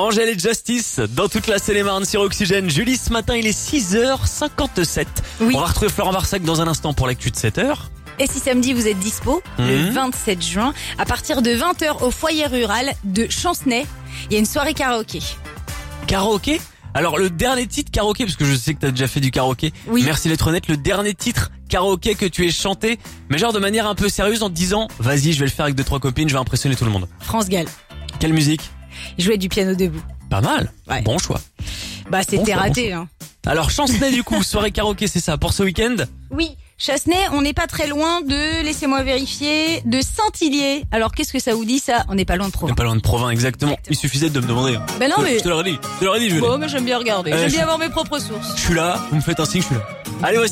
Angèle et Justice dans toute la Seine-et-Marne sur Oxygène. Julie, ce matin, il est 6h57. Oui. On va retrouver Florent Varsac dans un instant pour l'actu de 7h. Et si samedi vous êtes dispo, le 27 juin, à partir de 20h au foyer rural de Chancenay, il y a une soirée karaoké. Karaoké? Alors le dernier titre karaoké, parce que je sais que t'as déjà fait du karaoké. Oui. Merci d'être honnête, le dernier titre karaoké que tu aies chanté, mais genre de manière un peu sérieuse en te disant, vas-y, je vais le faire avec 2-3 copines, je vais impressionner tout le monde. France Gall. Quelle musique? Il jouait du piano debout. Pas mal. Ouais. Bon choix. Bah c'était Bon, raté. Hein. Alors Chancenay du coup, soirée karaoké, c'est ça pour ce week-end? Oui, Chassenay, on n'est pas très loin de, laissez-moi vérifier, de Saint-Hillier. Alors qu'est-ce que ça vous dit ça? On n'est pas loin de On Provins. est pas loin de Provins, exactement. Il suffisait de me demander. Ben non mais... Je te l'aurais dit, Julie. Bon mais j'aime bien regarder, j'aime bien avoir mes propres sources. Je suis là, vous me faites un signe, je suis là. Allez, voici